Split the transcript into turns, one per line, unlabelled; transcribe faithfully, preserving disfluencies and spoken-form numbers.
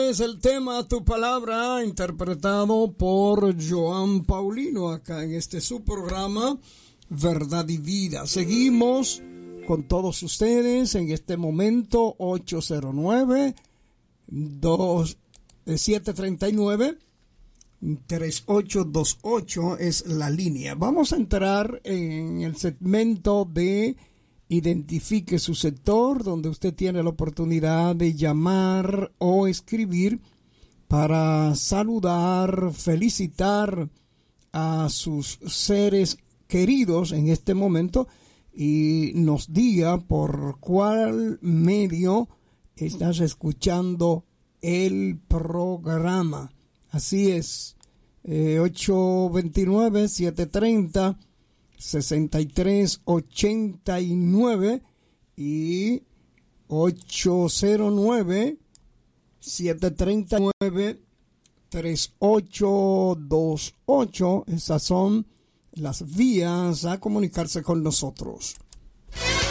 Es el tema Tu Palabra, interpretado por Joan Paulino, acá en este su programa Verdad y Vida. Seguimos con todos ustedes en este momento. Ocho cero nueve, siete tres nueve, tres ocho dos ocho es la línea. Vamos a entrar en el segmento de Identifique su sector, donde usted tiene la oportunidad de llamar o escribir para saludar, felicitar a sus seres queridos en este momento y nos diga por cuál medio estás escuchando el programa. Así es, eh, ocho dos nueve, siete tres cero, sesenta y tres ochenta y nueve y ocho cero nueve, siete tres nueve, tres ocho dos ocho. Esas son las vías a comunicarse con nosotros.